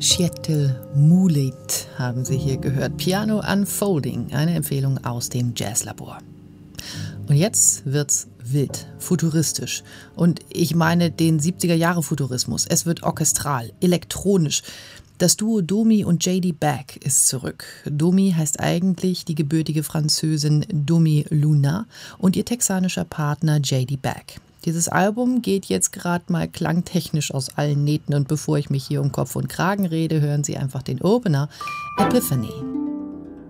Chiatel Moulet haben Sie hier gehört. Piano Unfolding, eine Empfehlung aus dem Jazzlabor. Und jetzt wird's wild, futuristisch. Und ich meine den 70er-Jahre-Futurismus. Es wird orchestral, elektronisch. Das Duo Domi und J.D. Beck ist zurück. Domi heißt eigentlich die gebürtige Französin Domi Luna und ihr texanischer Partner J.D. Beck. Dieses Album geht jetzt gerade mal klangtechnisch aus allen Nähten und bevor ich mich hier um Kopf und Kragen rede, hören Sie einfach den Opener Epiphany.